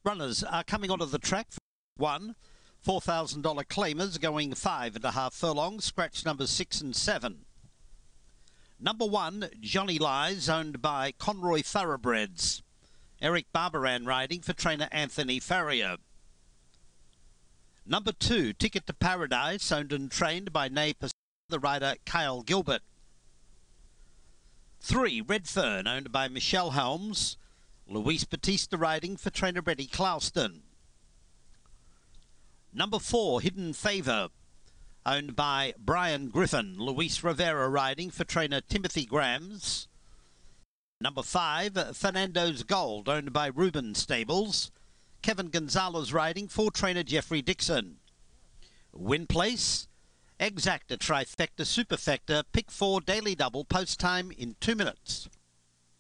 Runners are coming onto the track. One, $4,000 claimers going 5.5 furlongs, scratch numbers 6 and 7. Number 1, Johnny Lies, owned by Conroy Thoroughbreds. Eric Barbaran riding for trainer Anthony Farrier. Number 2, Ticket to Paradise, owned and trained by Nay Pascal, the rider Kyle Gilbert. 3, Red Fern, owned by Michelle Helms. Luis Batista riding for trainer Betty Clouston. Number 4, Hidden Favour, owned by Brian Griffin. Luis Rivera riding for trainer Timothy Grams. Number 5, Fernando's Gold, owned by Reuben Stables. Kevin Gonzalez riding for trainer Jeffrey Dixon. Win Place, Exacta Trifecta Superfecta, Pick 4 Daily Double, post time in 2 minutes.